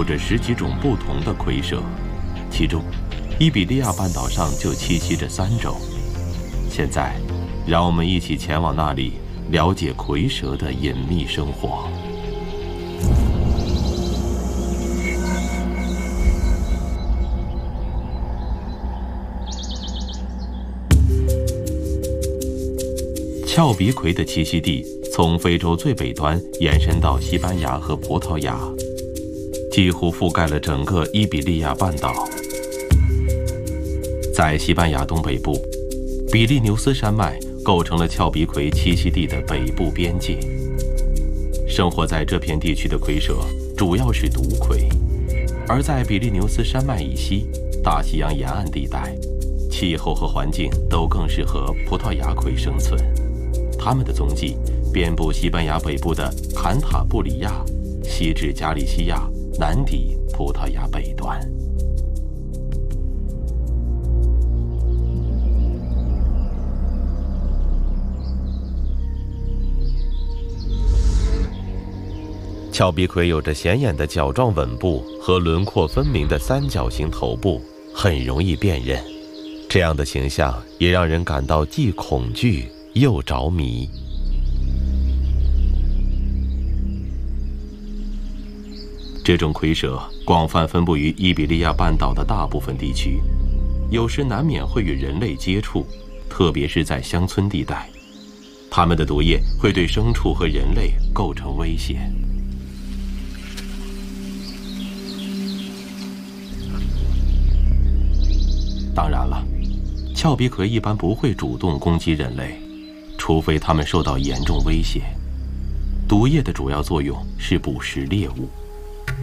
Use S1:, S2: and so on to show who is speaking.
S1: 着10几种不同的蝰蛇，其中伊比利亚半岛上就栖息着3种。现在，让我们一起前往那里，了解蝰蛇的隐秘生活。峭鼻蝰的栖息地从非洲最北端延伸到西班牙和葡萄牙，几乎覆盖了整个伊比利亚半岛。在西班牙东北部，比利牛斯山脉构成了峭鼻蝰栖息地的北部边界。生活在这片地区的蝰蛇主要是毒蝰，而在比利牛斯山脉以西、大西洋沿岸地带，气候和环境都更适合葡萄牙蝰生存。它们的踪迹遍布西班牙北部的坎塔布里亚，西至加利西亚，南抵葡萄牙北端。峭鼻蝰有着显眼的角状吻部和轮廓分明的三角形头部，很容易辨认。这样的形象也让人感到既恐惧又着迷。这种蝰蛇广泛分布于伊比利亚半岛的大部分地区，有时难免会与人类接触，特别是在乡村地带。它们的毒液会对牲畜和人类构成威胁。当然了，峭鼻蝰一般不会主动攻击人类，除非它们受到严重威胁。毒液的主要作用是捕食猎物。